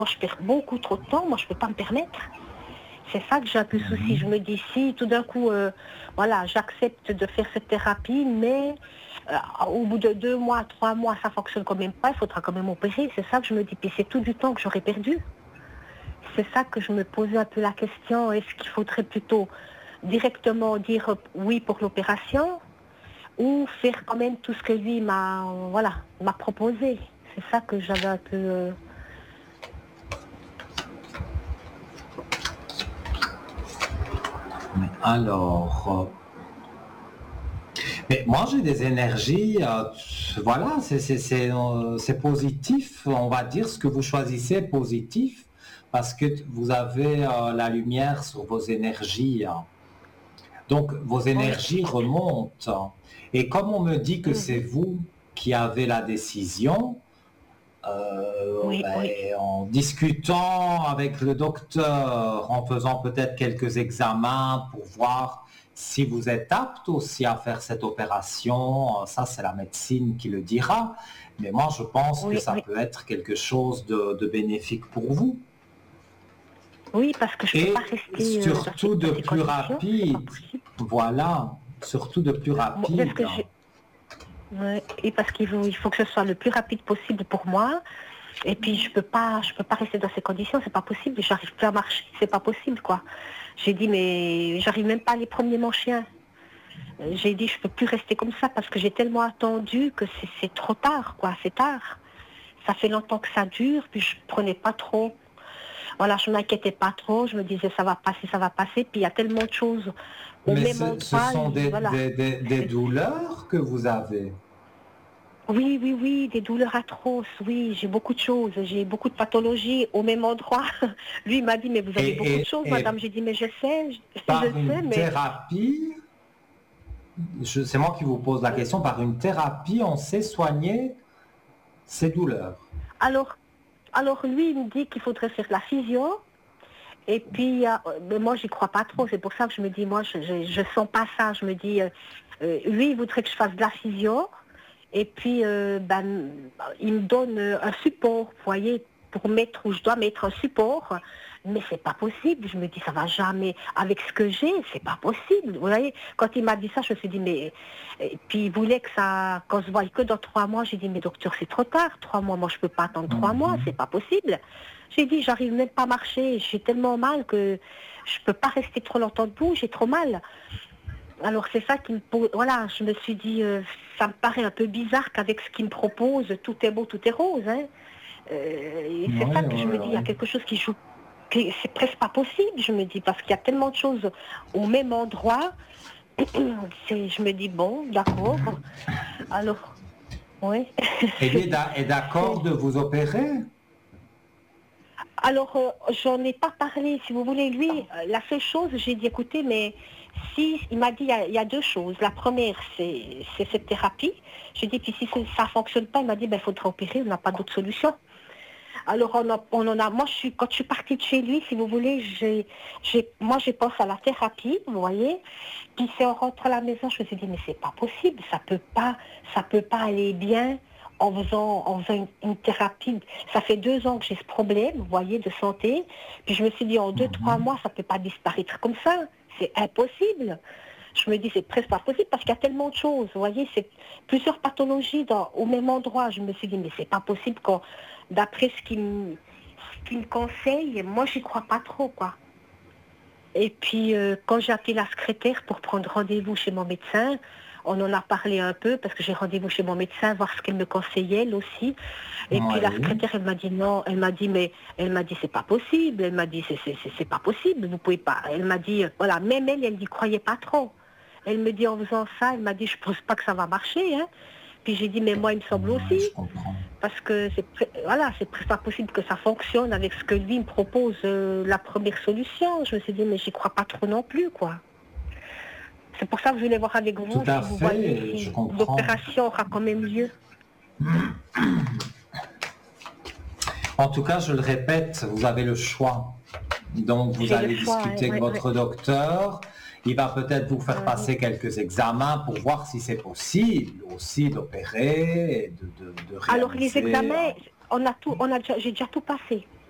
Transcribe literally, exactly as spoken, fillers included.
je perds beaucoup trop de temps, moi je ne peux pas me permettre. C'est ça que j'ai un peu souci. Je me dis, si tout d'un coup, euh, voilà, j'accepte de faire cette thérapie, mais euh, au bout de deux mois, trois mois, ça ne fonctionne quand même pas, il faudra quand même opérer. C'est ça que je me dis. Puis c'est tout du temps que j'aurais perdu. C'est ça que je me posais un peu la question. Est-ce qu'il faudrait plutôt directement dire oui pour l'opération ou faire quand même tout ce que lui m'a, voilà, m'a proposé. C'est ça que j'avais un peu... Euh, Alors, euh, mais moi j'ai des énergies, euh, voilà, c'est, c'est, c'est, euh, c'est positif, on va dire, ce que vous choisissez est positif, parce que vous avez euh, la lumière sur vos énergies. Hein. Donc vos oui. énergies remontent. Et comme on me dit que c'est Mhm. vous qui avez la décision, euh, Oui, oui. ben, en discutant avec le docteur, en faisant peut-être quelques examens pour voir si vous êtes apte aussi à faire cette opération, ça c'est la médecine qui le dira, mais moi je pense que Oui, ça oui. peut être quelque chose de, de bénéfique pour vous. Oui, parce que je ne peux pas Et rester euh, dans, ces, surtout dans de ces plus conditions, c'est pas rapide, possible. voilà, surtout de plus Bon, parce rapide. que j'ai, ouais, et parce qu'il faut, il faut que ce soit le plus rapide possible pour moi. Et puis je peux pas, je peux pas rester dans ces conditions, c'est pas possible. J'arrive plus à marcher, c'est pas possible quoi. J'ai dit mais j'arrive même pas à aller promener mon chien. Euh, J'ai dit je peux plus rester comme ça parce que j'ai tellement attendu que c'est, c'est trop tard quoi, c'est tard. Ça fait longtemps que ça dure, puis je prenais pas trop. Voilà, je m'inquiétais pas trop, je me disais ça va passer, ça va passer, puis il y a tellement de choses au Mais même ce, ce endroit, sont il- des, voilà. des, des, des C'est- douleurs que vous avez. Oui, oui, oui, des douleurs atroces, oui, j'ai beaucoup de choses, j'ai beaucoup de pathologies au même endroit. Lui, il m'a dit, mais vous Et, avez beaucoup de et, choses, madame. et J'ai dit, mais je sais, je, je par sais, une mais thérapie, je- c'est moi qui vous pose la euh, question, par une thérapie, on sait soigner ces douleurs. alors, alors lui, il me dit qu'il faudrait faire de la physio. Et puis, euh, mais moi, j'y crois pas trop. C'est pour ça que je me dis, moi, je, je, je sens pas ça. Je me dis, euh, euh, lui, il voudrait que je fasse de la physio. Et puis, euh, ben, il me donne euh, un support, vous voyez, pour mettre où je dois mettre un support. Mais c'est pas possible. Je me dis, ça va jamais. Avec ce que j'ai, c'est pas possible. Vous voyez, quand il m'a dit ça, je me suis dit, mais. Et puis, il voulait que ça. Qu'on se voie que dans trois mois, j'ai dit, mais docteur, c'est trop tard. Trois mois, moi, je peux pas attendre trois mois. Mhm. C'est pas possible. J'ai dit, j'arrive même pas à marcher. J'ai tellement mal que je peux pas rester trop longtemps debout. J'ai trop mal. Alors c'est ça qui me pose, voilà, je me suis dit, euh, ça me paraît un peu bizarre qu'avec ce qu'il me propose, tout est beau, tout est rose. Hein. Euh, et Oui, c'est ça que je oui, me dis, il y a oui. quelque chose qui joue, qui- c'est presque pas possible, je me dis, parce qu'il y a tellement de choses au même endroit. C'est, je me dis, bon, d'accord. Alors, oui. Et lui est d'a- est C'est- d'accord de vous opérer? Alors, euh, j'en ai pas parlé, si vous voulez. Lui, euh, la seule chose, j'ai dit, écoutez, mais si, il m'a dit, il y a, il y a deux choses. La première, c'est c'est cette thérapie. J'ai dit, puis si ça ne fonctionne pas, il m'a dit, ben, il faudra opérer, on n'a pas d'autre solution. Alors, on, a- on en a, moi, je suis, quand je suis partie de chez lui, si vous voulez, j'ai, j'ai, moi, j'ai pensé à la thérapie, vous voyez. Puis, c'est en rentrant à la maison, je me suis dit, mais c'est pas possible, ça peut pas, ça peut pas aller bien en faisant, en faisant une, une thérapie. Ça fait deux ans que j'ai ce problème, vous voyez, de santé. Puis, je me suis dit, en deux, trois Mhm. mois, ça peut pas disparaître comme ça. C'est impossible. Je me dis, c'est presque pas possible parce qu'il y a tellement de choses. Vous voyez, c'est plusieurs pathologies dans, au même endroit. Je me suis dit, mais c'est pas possible quand, d'après ce qu'il me, ce qu'il me conseille, moi, j'y crois pas trop, quoi. Et puis, euh, quand j'ai appelé la secrétaire pour prendre rendez-vous chez mon médecin, on en a parlé un peu parce que j'ai rendez-vous chez mon médecin, voir ce qu'elle me conseillait, elle aussi. Et puis la Oui. secrétaire, elle m'a dit non, elle m'a dit, mais elle m'a dit, c'est pas possible. Elle m'a dit, c'est, c'est, c'est, c'est pas possible, vous pouvez pas. Elle m'a dit, euh, voilà, même elle, elle n'y croyait pas trop. Elle me dit, en faisant ça, elle m'a dit, je pense pas que ça va marcher, hein. Puis j'ai dit, mais moi, il me semble Oui, aussi, je comprends. parce que c'est pr- voilà, c'est presque pas possible que ça fonctionne avec ce que lui me propose, euh, la première solution. Je me suis dit, mais j'y crois pas trop non plus, quoi. C'est pour ça que je voulais voir avec Tout vous à si vous voyez fait, je si comprends. l'opération aura quand même lieu. En tout cas, je le répète, vous avez le choix. Donc, vous J'ai le allez choix, hein, discuter avec ouais, ouais, votre docteur. Il va peut-être vous faire ouais, ouais. passer quelques examens pour voir si c'est possible aussi d'opérer et de, de- de Alors les réaliser. examens, on a tout, on a déjà, j'ai déjà tout passé.